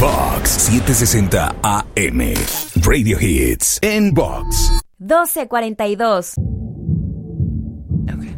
Vox 760 AM. Radio Hits en Vox. 12:42.